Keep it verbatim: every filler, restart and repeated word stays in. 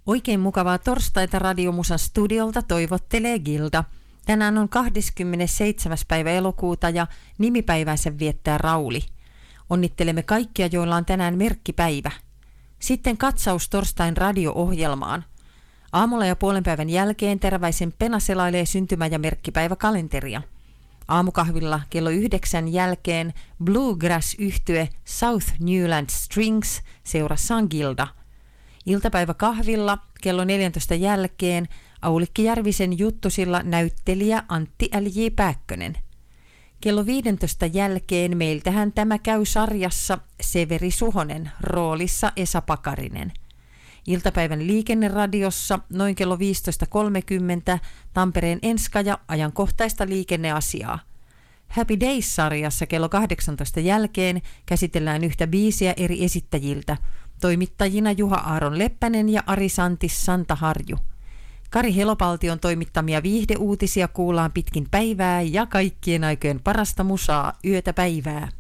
Oikein mukavaa torstaita Radiomusan studiolta toivottelee Gilda. Tänään on kahdeskymmenesseitsemäs päivä elokuuta ja nimipäivänsä viettää Rauli. Onnittelemme kaikkia, joilla on tänään merkkipäivä. Sitten katsaus torstain radio-ohjelmaan. Aamulla ja puolen päivän jälkeen Teräväisen Pena selailee syntymä- ja merkkipäiväkalenteria. Aamukahvilla kello yhdeksän jälkeen Bluegrass-yhtye South Newland Strings seurassaan Gilda. Iltapäiväkahvilla kello neljäntoista jälkeen Aulikki Järvisen juttusilla näyttelijä Antti L J Pääkkönen. Kello viidentoista jälkeen meiltähän tämä käy sarjassa Severi Suhonen, roolissa Esa Pakarinen. Iltapäivän liikenneradiossa noin kello viisitoista kolmekymmentä Tampereen Enskaja ajankohtaista liikenneasiaa. Happy Days-sarjassa kello kahdeksantoista jälkeen käsitellään yhtä biisiä eri esittäjiltä. Toimittajina Juha Aaron Leppänen ja Ari Santis Santaharju. Kari Helopaltion toimittamia viihdeuutisia kuullaan pitkin päivää ja kaikkien aikojen parasta musaa yötä päivää.